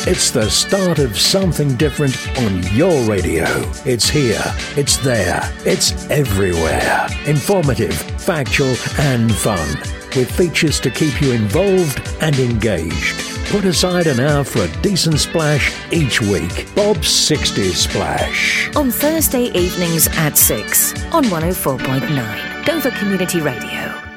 It's the start of something different on your radio. It's here, it's there, it's everywhere. Informative, factual and fun. With features to keep you involved and engaged. Put aside an hour for a decent splash each week. Bob's 60s Splash. On Thursday evenings at 6 on 104.9 Dover Community Radio.